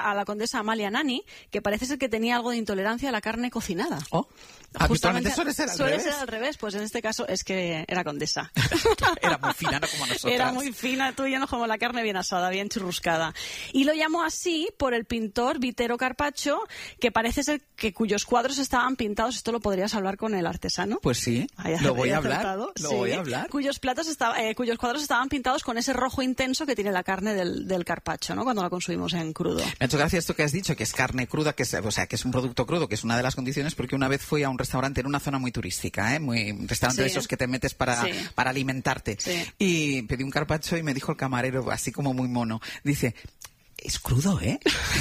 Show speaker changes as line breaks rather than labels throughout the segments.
a la condesa Amalia Nani, que parece ser que tenía algo de intolerancia a la carne cocinada.
Oh, habitualmente suele ser
al revés, pues en este caso es que era condesa.
Era muy fina, no como nosotras.
Era muy fina, tú y yo no como la carne bien asada, bien churruscada. Y lo llamó así por el pintor Vittorio Carpaccio, que parece ser que cuyos cuadros estaban pintados, esto lo podrías hablar con el artesano.
Pues sí, lo voy a hablar. Cuyos
cuadros estaban pintados con ese rojo intenso que tiene la carne del carpaccio, ¿no? Cuando la consumimos en crudo.
Me ha hecho gracia esto que has dicho, que es carne cruda, que es un producto crudo, que es una de las condiciones, porque una vez fui a un restaurante en una zona muy turística, un restaurante de esos que te metes para alimentarte. Sí. Y pedí un carpaccio y me dijo el camarero, así como muy mono, dice, es crudo, ¿eh?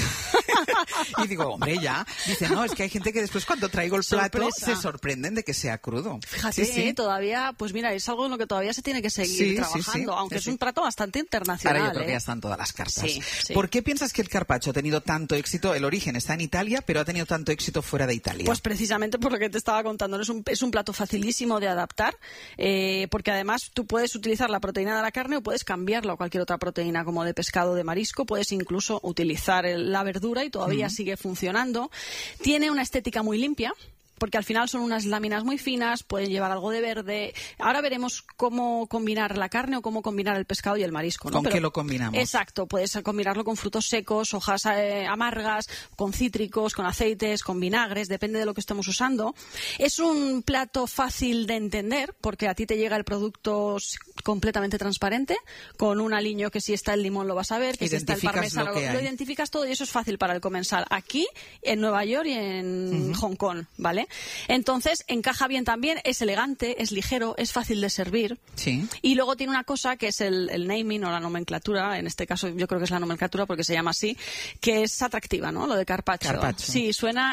Y digo, hombre, ya. Dice, no, es que hay gente que después cuando traigo el plato se sorprenden de que sea crudo.
Fíjate, sí. Todavía, pues mira, es algo en lo que todavía se tiene que seguir trabajando, aunque es un plato bastante internacional.
Ahora yo creo que ya están todas las cartas.
Sí.
¿Por qué piensas que el carpaccio ha tenido tanto éxito? El origen está en Italia, pero ha tenido tanto éxito fuera de Italia.
Pues precisamente por lo que te estaba contando. Es un plato facilísimo de adaptar, porque además tú puedes utilizar la proteína de la carne o puedes cambiarla a cualquier otra proteína, como de pescado o de marisco. Puedes incluso utilizar la verdura y todavía sigue funcionando. Tiene una estética muy limpia, porque al final son unas láminas muy finas, pueden llevar algo de verde. Ahora veremos cómo combinar la carne o cómo combinar el pescado y el marisco, ¿no?
¿Con qué lo combinamos?
Exacto, puedes combinarlo con frutos secos, hojas amargas, con cítricos, con aceites, con vinagres, depende de lo que estemos usando. Es un plato fácil de entender, porque a ti te llega el producto completamente transparente, con un aliño que si está el limón lo vas a ver, que si está el parmesano lo identificas todo, y eso es fácil para el comensal aquí, en Nueva York y en Hong Kong, ¿vale? Entonces, encaja bien también, es elegante, es ligero, es fácil de servir.
Sí.
Y luego tiene una cosa que es el naming o la nomenclatura, en este caso yo creo que es la nomenclatura porque se llama así, que es atractiva, ¿no? Lo de carpaccio. Sí, suena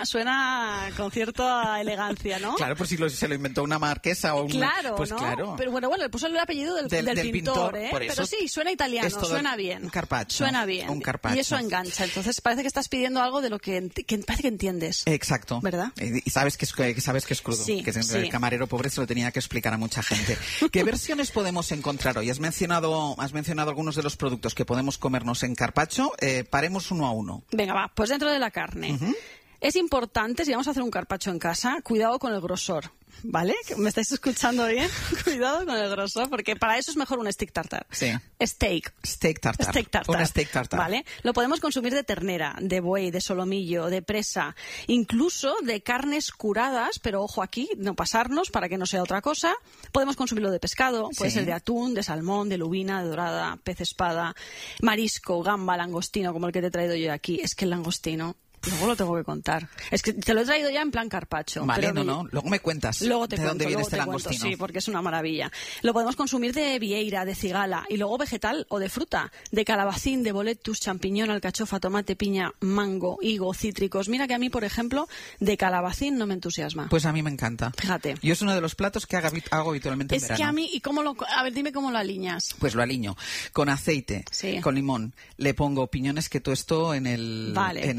con cierta elegancia, ¿no?
Claro, por si se lo inventó una marquesa o un...
Claro,
pues
¿no?
Claro.
Pero bueno, le puso el apellido del pintor, ¿eh? Pero sí, suena italiano, suena bien.
Un carpaccio.
Suena bien.
Un carpaccio.
Y eso engancha. Entonces parece que estás pidiendo algo de lo que parece que entiendes.
Exacto.
¿Verdad?
Y sabes que es crudo.
Sí,
que el camarero pobre se lo tenía que explicar a mucha gente. ¿Qué versiones podemos encontrar hoy? Has mencionado algunos de los productos que podemos comernos en carpaccio. Paremos uno a uno.
Venga, va. Pues dentro de la carne. Es importante, si vamos a hacer un carpaccio en casa, cuidado con el grosor, ¿vale? ¿Me estáis escuchando bien? Cuidado con el grosor, porque para eso es mejor un steak tartar.
Sí.
Steak tartar.
Un steak tartar.
¿Vale? Lo podemos consumir de ternera, de buey, de solomillo, de presa, incluso de carnes curadas, pero ojo aquí, no pasarnos para que no sea otra cosa. Podemos consumirlo de pescado, puede ser de atún, de salmón, de lubina, de dorada, pez espada, marisco, gamba, langostino, como el que te he traído yo aquí. Es que el langostino... Luego lo tengo que contar. Es que te lo he traído ya en plan carpaccio.
Vale, no. Luego me cuentas de dónde viene este langostino.
Sí, porque es una maravilla. Lo podemos consumir de vieira, de cigala, y luego vegetal o de fruta. De calabacín, de boletus, champiñón, alcachofa, tomate, piña, mango, higo, cítricos. Mira que a mí, por ejemplo, de calabacín no me entusiasma.
Pues a mí me encanta.
Fíjate.
Yo es uno de los platos que hago habitualmente en verano.
Es que a mí, a ver, dime cómo lo aliñas.
Pues lo aliño con aceite, con limón. Le pongo piñones que tuesto en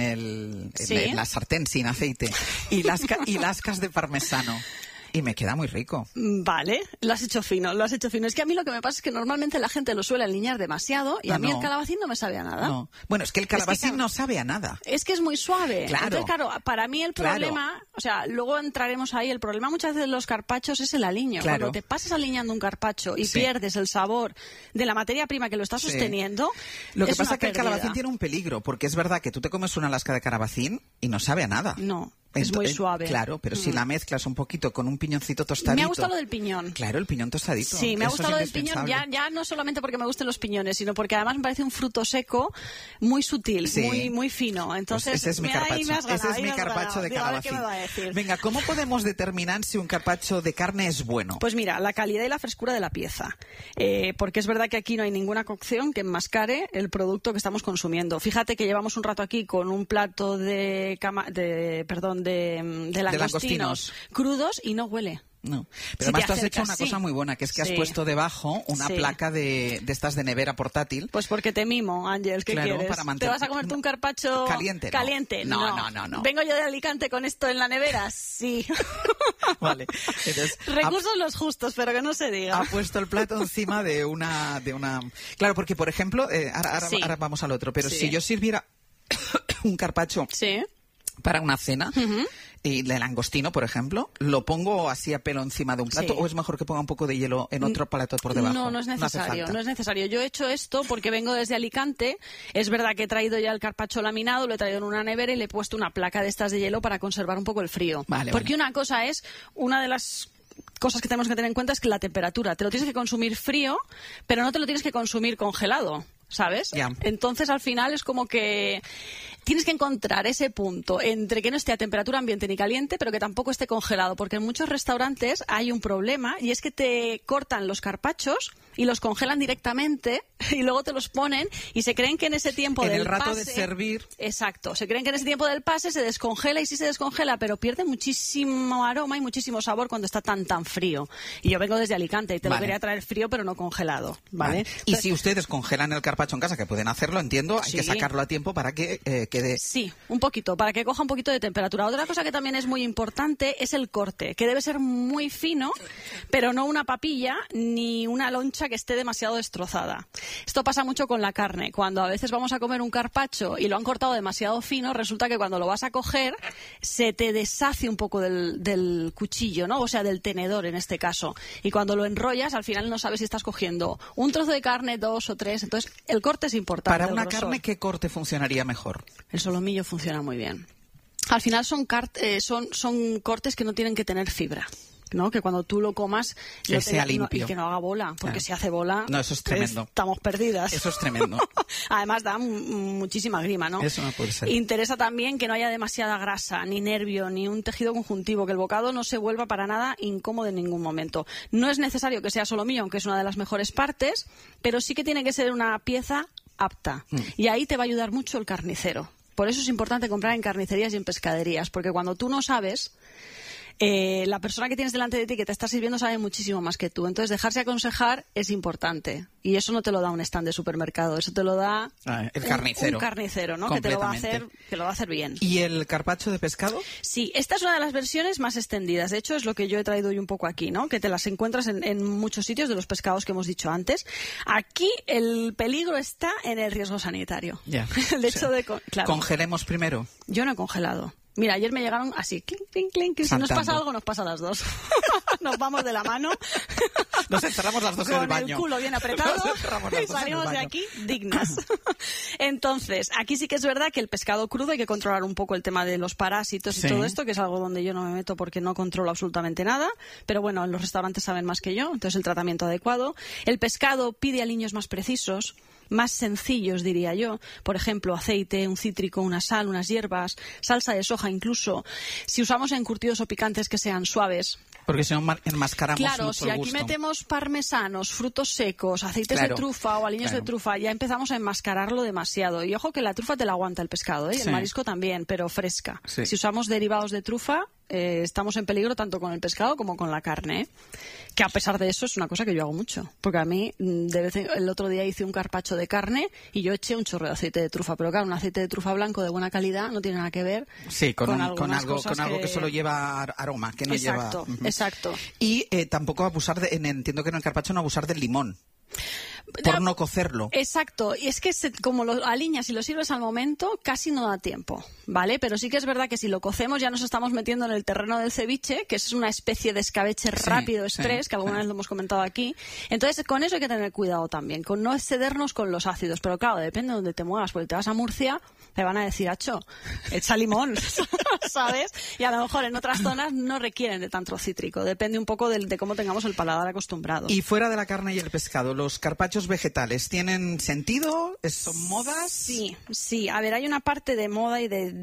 la sartén sin aceite y lascas de parmesano. Y me queda muy rico.
Vale, lo has hecho fino. Es que a mí lo que me pasa es que normalmente la gente lo suele aliñar demasiado y a mí el calabacín no me sabe a nada.
No. Bueno, es que el calabacín no sabe a nada.
Es que es muy suave.
Claro.
Entonces, claro, para mí el problema, o sea, luego entraremos ahí, el problema muchas veces de los carpachos es el aliño.
Claro.
Cuando te pasas aliñando un carpacho y pierdes el sabor de la materia prima que lo está sosteniendo,
lo que pasa es que el calabacín tiene un peligro, porque es verdad que tú te comes una lasca de calabacín y no sabe a nada.
No. Es muy suave.
Claro, pero si la mezclas un poquito con un piñoncito tostadito...
Me ha gustado lo del piñón.
Claro, el piñón tostadito.
Sí, me ha gustado lo del piñón, ya no solamente porque me gusten los piñones, sino porque además me parece un fruto seco muy sutil, muy fino. Entonces,
pues ese es mi carpaccio. Ese es mi carpaccio de calabacín.
¿Qué me va a decir?
Venga, ¿cómo podemos determinar si un carpaccio de carne es bueno?
Pues mira, la calidad y la frescura de la pieza. Porque es verdad que aquí no hay ninguna cocción que enmascare el producto que estamos consumiendo. Fíjate que llevamos un rato aquí con un plato de langostinos crudos y no huele.
No, pero además tú has hecho una cosa muy buena, que es que has puesto debajo una placa de estas de nevera portátil.
Pues porque te mimo, Ángel, ¿qué quieres? ¿Te vas a comerte un carpaccio
caliente? No.
¿Vengo yo de Alicante con esto en la nevera? Sí.
Vale. Entonces,
recursos los justos, pero que no se diga.
Ha puesto el plato encima de una... Claro, porque por ejemplo, ahora vamos al otro, pero si yo sirviera... un carpaccio para una cena, y de langostino, por ejemplo, ¿lo pongo así a pelo encima de un plato o es mejor que ponga un poco de hielo en otro plato por debajo?
No es necesario, no es necesario. Yo he hecho esto porque vengo desde Alicante. Es verdad que he traído ya el carpaccio laminado, lo he traído en una nevera y le he puesto una placa de estas de hielo para conservar un poco el frío. Porque una cosa es, una de las cosas que tenemos que tener en cuenta es que la temperatura, te lo tienes que consumir frío, pero no te lo tienes que consumir congelado, ¿sabes? Entonces, al final es como que tienes que encontrar ese punto entre que no esté a temperatura ambiente ni caliente, pero que tampoco esté congelado, porque en muchos restaurantes hay un problema y es que te cortan los carpachos y los congelan directamente y luego te los ponen y se creen que en ese tiempo del pase... En
el rato de servir...
Exacto, se creen que en ese tiempo del pase se descongela y sí se descongela, pero pierde muchísimo aroma y muchísimo sabor cuando está tan frío. Y yo vengo desde Alicante y te lo quería traer frío, pero no congelado, ¿vale? Entonces,
y si ustedes congelan el carpaccio en casa, que pueden hacerlo, entiendo, hay que sacarlo a tiempo para que quede...
Sí, un poquito, para que coja un poquito de temperatura. Otra cosa que también es muy importante es el corte, que debe ser muy fino, pero no una papilla ni una loncha que esté demasiado destrozada. Esto pasa mucho con la carne. Cuando a veces vamos a comer un carpaccio y lo han cortado demasiado fino, resulta que cuando lo vas a coger se te deshace un poco del cuchillo, ¿no? O sea, del tenedor en este caso. Y cuando lo enrollas, al final no sabes si estás cogiendo un trozo de carne, 2 o 3. Entonces, el corte es importante.
Para una carne, ¿qué corte funcionaría mejor?
El solomillo funciona muy bien. Al final son cortes que no tienen que tener fibra, ¿no? Que cuando tú lo comas
que sea limpio
y que no haga bola, porque si hace bola,
no, eso es tremendo.
Estamos perdidas.
Eso es tremendo.
Además da muchísima grima, ¿no?
Eso no puede ser.
Interesa también que no haya demasiada grasa, ni nervio, ni un tejido conjuntivo, que el bocado no se vuelva para nada incómodo en ningún momento. No es necesario que sea solomillo, aunque es una de las mejores partes, pero sí que tiene que ser una pieza apta. Y ahí te va a ayudar mucho el carnicero. Por eso es importante comprar en carnicerías y en pescaderías, porque cuando tú no sabes, la persona que tienes delante de ti que te está sirviendo sabe muchísimo más que tú. Entonces, dejarse aconsejar es importante. Y eso no te lo da un stand de supermercado, eso te lo da
el carnicero.
Un carnicero, ¿no? Que te lo va a hacer bien.
¿Y el carpaccio de pescado?
Sí, esta es una de las versiones más extendidas. De hecho, es lo que yo he traído hoy un poco aquí, ¿no? Que te las encuentras en muchos sitios de los pescados que hemos dicho antes. Aquí el peligro está en el riesgo sanitario. El hecho de... Claro.
¿Congelemos primero?
Yo no he congelado. Mira, ayer me llegaron así, clink, clink, clink. Si nos pasa algo, nos pasa a las dos. Nos vamos de la mano.
Nos encerramos las dos en el baño.
Con el culo bien apretado y salimos de aquí dignas. Entonces, aquí sí que es verdad que el pescado crudo hay que controlar un poco el tema de los parásitos y todo esto, que es algo donde yo no me meto porque no controlo absolutamente nada. Pero bueno, en los restaurantes saben más que yo, entonces el tratamiento adecuado. El pescado pide aliños más precisos, más sencillos, diría yo. Por ejemplo, aceite, un cítrico, una sal, unas hierbas, salsa de soja incluso. Si usamos encurtidos o picantes que sean suaves.
Porque si no enmascaramos mucho el gusto.
Claro, si aquí metemos parmesanos, frutos secos, aceites de trufa o aliños de trufa, ya empezamos a enmascararlo demasiado. Y ojo que la trufa te la aguanta el pescado, ¿eh? El marisco también, pero fresca. Si usamos derivados de trufa, estamos en peligro tanto con el pescado como con la carne, ¿eh? Que a pesar de eso es una cosa que yo hago mucho, porque a mí el otro día hice un carpaccio de carne y yo eché un chorro de aceite de trufa, pero claro, un aceite de trufa blanco de buena calidad no tiene nada que ver con algo
que solo lleva aroma, que no lleva...
Exacto.
Y tampoco abusar entiendo que en el carpaccio no abusar del limón. Por no cocerlo.
Exacto, y es que como lo aliñas y lo sirves al momento, casi no da tiempo, ¿vale? Pero sí que es verdad que si lo cocemos ya nos estamos metiendo en el terreno del ceviche, que es una especie de escabeche rápido express, que alguna vez lo hemos comentado aquí. Entonces, con eso hay que tener cuidado también, con no excedernos con los ácidos. Pero claro, depende de donde te muevas, porque te vas a Murcia, te van a decir, acho, echa limón, ¿sabes? Y a lo mejor en otras zonas no requieren de tanto cítrico, depende un poco de cómo tengamos el paladar acostumbrado.
Y fuera de la carne y el pescado, ¿los carpachos vegetales tienen sentido? ¿Son modas?
Sí. A ver, hay una parte de moda y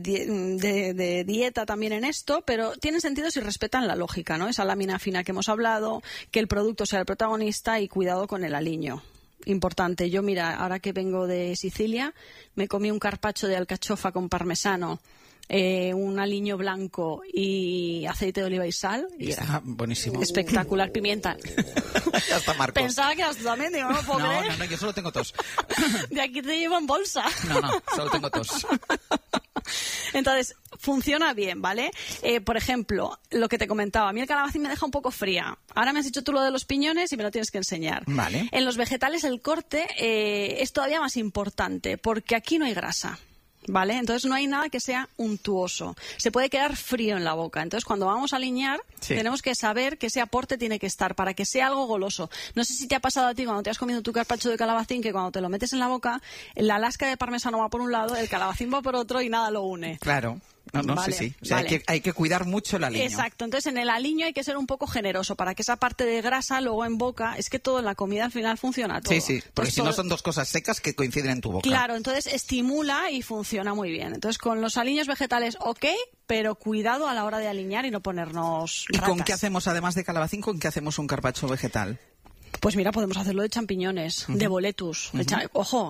de dieta también en esto, pero tienen sentido si respetan la lógica, ¿no? Esa lámina fina que hemos hablado, que el producto sea el protagonista y cuidado con el aliño. Importante. Yo, mira, ahora que vengo de Sicilia, me comí un carpaccio de alcachofa con parmesano, un aliño blanco y aceite de oliva y sal. Y
está buenísimo.
Espectacular. Pimienta.
Ya está, Marcos.
Pensaba que eras tú también, digo, no puedo creer.
No, yo solo tengo tos.
De aquí te llevo en bolsa.
No, solo tengo tos.
Entonces, funciona bien, ¿vale? Por ejemplo, lo que te comentaba, a mí el calabacín me deja un poco fría. Ahora me has dicho tú lo de los piñones y me lo tienes que enseñar.
Vale.
En los vegetales el corte es todavía más importante, porque aquí no hay grasa. ¿vale? Entonces no hay nada que sea untuoso. Se puede quedar frío en la boca. Entonces cuando vamos a aliñar tenemos que saber que ese aporte tiene que estar para que sea algo goloso. No sé si te ha pasado a ti cuando te has comido tu carpaccio de calabacín que cuando te lo metes en la boca, la lasca de parmesano va por un lado, el calabacín va por otro y nada lo une.
Claro. Sí. O sea, hay que cuidar mucho el aliño.
Exacto. Entonces, en el aliño hay que ser un poco generoso para que esa parte de grasa luego en boca, es que todo en la comida al final funciona todo.
Sí, porque si no son dos cosas secas que coinciden en tu boca.
Claro, entonces estimula y funciona muy bien. Entonces, con los aliños vegetales, ok, pero cuidado a la hora de aliñar y no ponernos ratas.
¿Y con qué hacemos, además de calabacín, con qué hacemos un carpaccio vegetal?
Pues mira, podemos hacerlo de champiñones, de boletus. Ojo,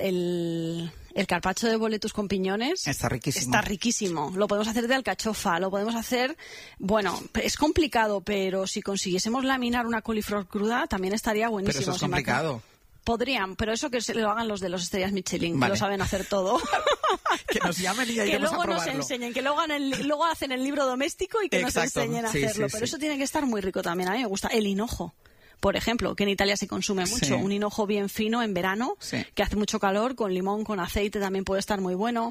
el carpaccio de boletus con piñones
está riquísimo.
Está riquísimo. Lo podemos hacer de alcachofa, lo podemos hacer... Bueno, es complicado, pero si consiguiésemos laminar una coliflor cruda también estaría buenísimo.
Pero eso es complicado.
Podrían, pero eso que se lo hagan los de los estrellas Michelin, que lo saben hacer todo.
Que nos llamen y iremos a probarlo.
Que luego nos enseñen, que luego hacen el libro doméstico y que nos enseñen a hacerlo. Pero eso tiene que estar muy rico también. A mí me gusta el hinojo. Por ejemplo, que en Italia se consume mucho, un hinojo bien fino en verano, que hace mucho calor, con limón, con aceite, también puede estar muy bueno.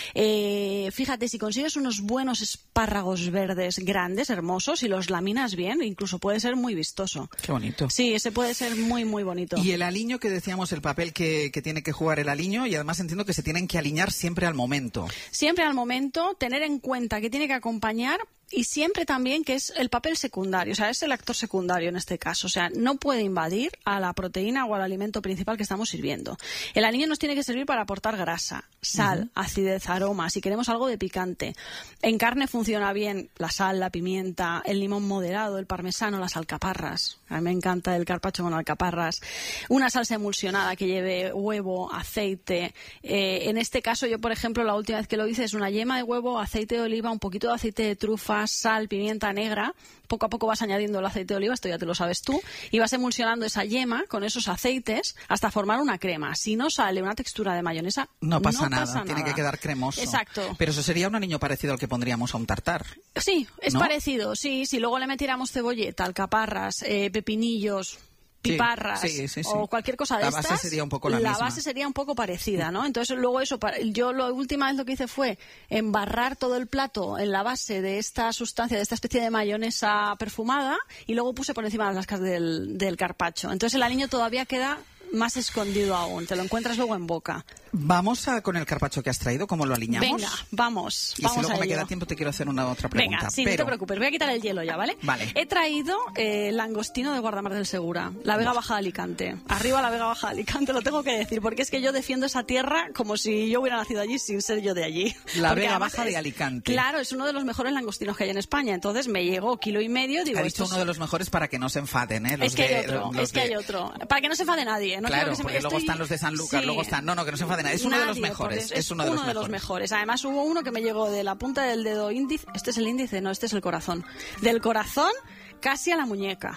Fíjate, si consigues unos buenos espárragos verdes grandes, hermosos, y los laminas bien, incluso puede ser muy vistoso.
Qué bonito.
Sí, ese puede ser muy, muy bonito.
Y el aliño, que decíamos, el papel que tiene que jugar el aliño, y además entiendo que se tienen que aliñar siempre al momento.
Siempre al momento, tener en cuenta que tiene que acompañar. Y siempre también que es el papel secundario, o sea, es el actor secundario en este caso. O sea, no puede invadir a la proteína o al alimento principal que estamos sirviendo. El aliño nos tiene que servir para aportar grasa, sal, acidez, aroma, si queremos algo de picante. En carne funciona bien la sal, la pimienta, el limón moderado, el parmesano, las alcaparras. A mí me encanta el carpaccio con alcaparras. Una salsa emulsionada que lleve huevo, aceite. En este caso, yo, por ejemplo, la última vez que lo hice es una yema de huevo, aceite de oliva, un poquito de aceite de trufa, sal, pimienta negra. Poco a poco vas añadiendo el aceite de oliva, esto ya te lo sabes tú, y vas emulsionando esa yema con esos aceites hasta formar una crema. Si no sale una textura de mayonesa,
no pasa nada. Tiene que quedar cremoso.
Exacto.
Pero eso sería un aliño parecido al que pondríamos a un tartar.
Sí, es
¿no?
parecido. Sí, si luego le metiéramos cebolleta, alcaparras, pepinillos, piparras o cualquier cosa de estas,
la base sería un poco la misma.
La base sería un poco parecida, ¿no? Entonces luego eso, yo la última vez lo que hice fue embarrar todo el plato en la base de esta sustancia, de esta especie de mayonesa perfumada, y luego puse por encima las lascas del carpaccio. Entonces el aliño todavía queda más escondido aún, te lo encuentras luego en boca.
Vamos con el carpaccio que has traído, ¿cómo lo aliñamos?
Venga, vamos.
Y si luego me queda tiempo te quiero hacer una otra pregunta.
Venga, sí, no te preocupes, voy a quitar el hielo ya, ¿vale?
Vale.
He traído langostino de Guardamar del Segura, la Vega Baja de Alicante. Arriba la Vega Baja de Alicante, lo tengo que decir, porque es que yo defiendo esa tierra como si yo hubiera nacido allí sin ser yo de allí.
La Vega Baja de Alicante.
Claro, es uno de los mejores langostinos que hay en España, entonces me llegó 1,5 kilos, digo...
Ha dicho uno de los mejores para que no se enfaden, ¿eh?
Es que hay otro, para que no se enfade nadie. No
claro, porque luego están los de Sanlúcar, luego están... No, que no se enfade nadie, es uno de los mejores. Es uno de los mejores.
Además hubo uno que me llegó de la punta del dedo índice. ¿Este es el índice? No, este es el corazón. Del corazón casi a la muñeca.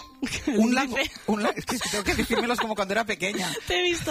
Es que tengo que decírmelos como cuando era pequeña.
Te he visto.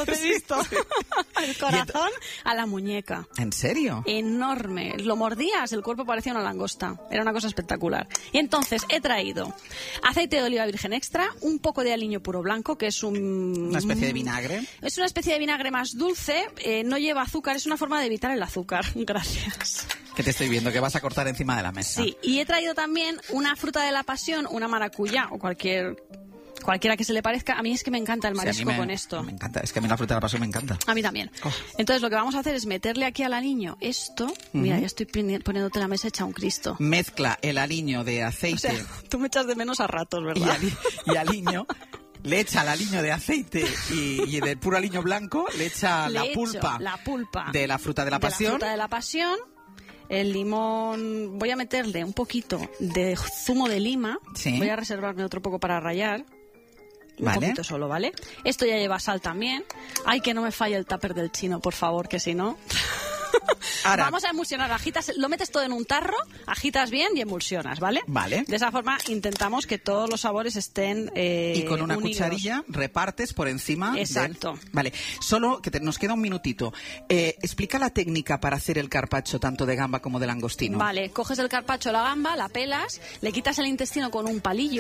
El corazón a la muñeca.
¿En serio?
Enorme. Lo mordías, el cuerpo parecía una langosta. Era una cosa espectacular. Y entonces he traído aceite de oliva virgen extra, un poco de aliño puro blanco, que es una
especie de vinagre.
Es una especie de vinagre más dulce, no lleva azúcar, es una forma de evitar el azúcar. Gracias.
Que te estoy viendo, que vas a cortar encima de la mesa.
Sí, y he traído también una fruta de la pasión, una maracuyá o cualquiera que se le parezca. A mí es que me encanta el marisco con esto.
Me encanta, es que a mí la fruta de la pasión me encanta.
A mí también. Entonces lo que vamos a hacer es meterle aquí al aliño esto. Mira, ya estoy poniéndote la mesa hecha un Cristo.
Mezcla el aliño de aceite.
O sea, tú me echas de menos a ratos, ¿verdad?
Y aliño. Le echa el aliño de aceite y del puro aliño blanco le echa la pulpa de la fruta de la pasión.
La fruta de la pasión. El limón, voy a meterle un poquito de zumo de lima.
Sí.
Voy a reservarme otro poco para rallar. Un
vale.
Poquito solo, ¿vale? Esto ya lleva sal también. Ay, que no me falle el tupper del chino, por favor, que si no...
Ahora,
vamos a emulsionar, agitas, lo metes todo en un tarro, agitas bien y emulsionas, ¿vale?
Vale.
De esa forma intentamos que todos los sabores estén
y con una
unidos.
Cucharilla repartes por encima.
Exacto.
Vale, solo que nos queda un minutito. Explica la técnica para hacer el carpaccio tanto de gamba como de langostino.
Vale, coges el carpaccio, la gamba, la pelas, le quitas el intestino con un palillo.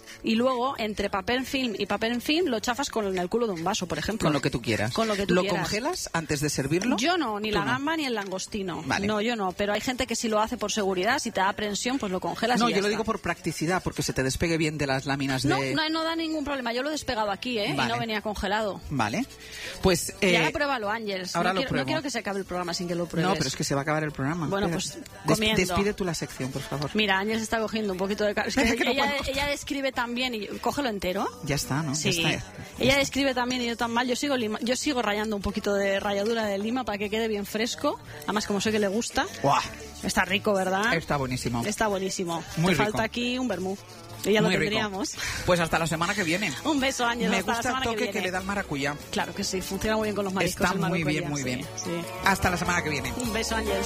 y luego entre papel film y papel film lo chafas con el culo de un vaso, por ejemplo.
Con lo que tú quieras.
Con lo que tú
¿Lo
quieras.
congelas antes de servirlo?
Yo no, ni la gamba ni el langostino.
Vale.
No, yo no, pero hay gente que sí lo hace por seguridad. Si te da aprensión, pues lo congelas y ya
No, yo lo
está.
digo por practicidad, porque se te despegue bien de las láminas de...
No da ningún problema. Yo lo he despegado aquí, ¿eh?
Vale.
Y no venía congelado.
Vale. Pues...
Y ahora pruébalo, Ángels.
Ahora lo
No
pruebo.
quiero que se acabe el programa sin que lo pruebes.
No, pero es que se va a acabar el programa.
Bueno,
Espera.
pues comiendo.
Despide tú la sección, por favor.
Mira, Ángels está cogiendo un poquito de... Es que ella describe tan bien y... Cógelo entero.
Ya está, ¿no?
Sí.
Ya está.
Ella describe también y yo tan mal. Yo sigo rayando un poquito de ralladura de lima para que quede bien fresco. Además, como sé que le gusta.
¡Guau!
Está rico, ¿verdad?
Está buenísimo.
Está buenísimo.
Muy
Te
rico.
falta aquí un vermú. Y ya
Muy
lo
rico.
tendríamos.
Pues hasta la semana que viene.
Un beso, Ángel.
Me
hasta la
gusta el
semana
toque
viene.
que le da el maracuyá.
Claro que sí, funciona muy bien con los mariscos.
Está
el
muy
maracuyá,
bien, muy bien.
Sí.
Hasta la semana que viene.
Un beso, Ángel.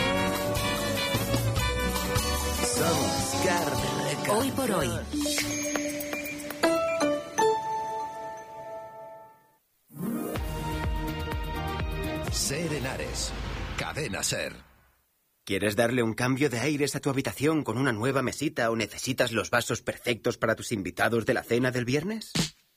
Hoy por hoy.
Ser Henares. Cadena Ser.
¿Quieres darle un cambio de aires a tu habitación con una nueva mesita o necesitas los vasos perfectos para tus invitados de la cena del viernes?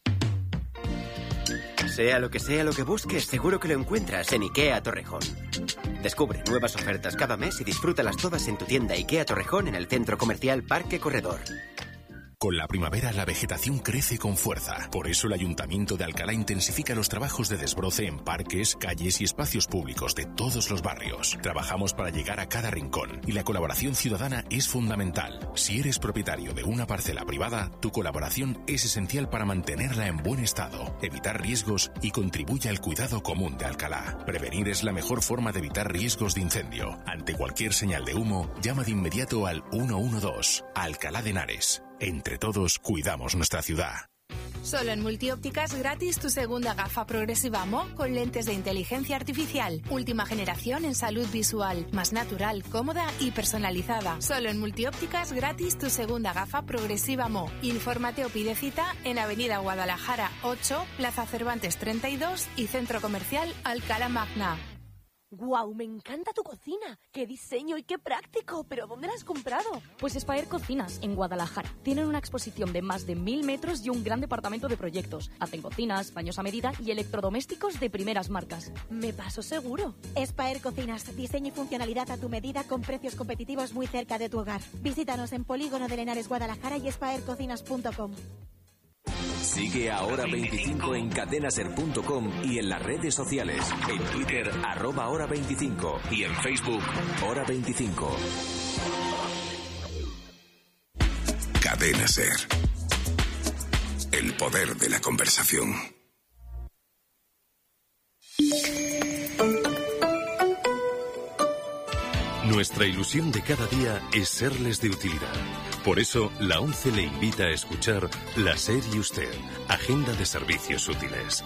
Sea lo que busques, seguro que lo encuentras en IKEA Torrejón. Descubre nuevas ofertas cada mes y disfrútalas todas en tu tienda IKEA Torrejón en el centro comercial Parque Corredor.
Con la primavera la vegetación crece con fuerza. Por eso el Ayuntamiento de Alcalá intensifica los trabajos de desbroce en parques, calles y espacios públicos de todos los barrios. Trabajamos para llegar a cada rincón y la colaboración ciudadana es fundamental. Si eres propietario de una parcela privada, tu colaboración es esencial para mantenerla en buen estado, evitar riesgos y contribuye al cuidado común de Alcalá. Prevenir es la mejor forma de evitar riesgos de incendio. Ante cualquier señal de humo, llama de inmediato al 112, Alcalá de Henares. Entre todos, cuidamos nuestra ciudad.
Solo en Multiópticas gratis tu segunda gafa progresiva Mo con lentes de inteligencia artificial. Última generación en salud visual. Más natural, cómoda y personalizada. Solo en Multiópticas gratis tu segunda gafa progresiva Mo. Infórmate o pide cita en Avenida Guadalajara 8, Plaza Cervantes 32 y Centro Comercial Alcalá Magna.
¡Guau! Me encanta tu cocina. ¡Qué diseño y qué práctico! ¿Pero dónde la has comprado?
Pues Espaer Cocinas, en Guadalajara. Tienen una exposición de más de 1000 metros y un gran departamento de proyectos. Hacen cocinas, baños a medida y electrodomésticos de primeras marcas.
Me paso seguro.
Espaer Cocinas, diseño y funcionalidad a tu medida con precios competitivos muy cerca de tu hogar. Visítanos en Polígono de Henares, Guadalajara y espaercocinas.com.
Sigue a Hora 25 en cadenaser.com y en las redes sociales. En Twitter, @hora25 y en Facebook, Hora 25.
Cadena Ser. El poder de la conversación.
Nuestra ilusión de cada día es serles de utilidad. Por eso, la ONCE le invita a escuchar La SER y Usted, Agenda de Servicios Útiles.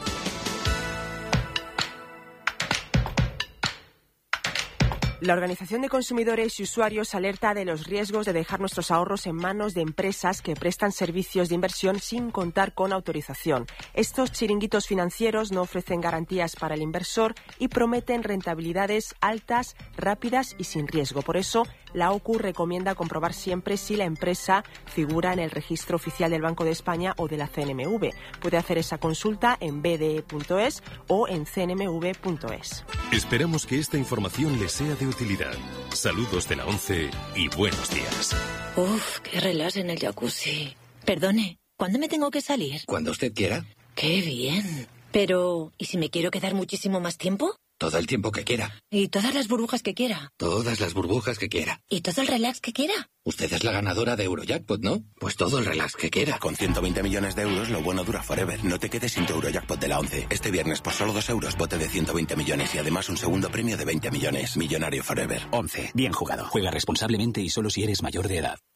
La Organización de Consumidores y Usuarios alerta de los riesgos de dejar nuestros ahorros en manos de empresas que prestan servicios de inversión sin contar con autorización. Estos chiringuitos financieros no ofrecen garantías para el inversor y prometen rentabilidades altas, rápidas y sin riesgo. Por eso, la OCU recomienda comprobar siempre si la empresa figura en el registro oficial del Banco de España o de la CNMV. Puede hacer esa consulta en bde.es o en cnmv.es.
Esperamos que esta información les sea de utilidad. Saludos de la ONCE y buenos días.
Uf, qué relax en el jacuzzi. Perdone, ¿cuándo me tengo que salir?
Cuando usted quiera.
¡Qué bien! Pero, ¿y si me quiero quedar muchísimo más tiempo?
Todo el tiempo que quiera.
¿Y todas las burbujas que quiera?
Todas las burbujas que quiera.
¿Y todo el relax que quiera?
Usted es la ganadora de Eurojackpot, ¿no? Pues todo el relax que quiera.
Con 120 millones de euros, lo bueno dura forever. No te quedes sin tu Eurojackpot de la ONCE. Este viernes, por solo 2 euros, bote de 120 millones y además un segundo premio de 20 millones. Millonario forever.
ONCE. Bien jugado. Juega responsablemente y solo si eres mayor de edad.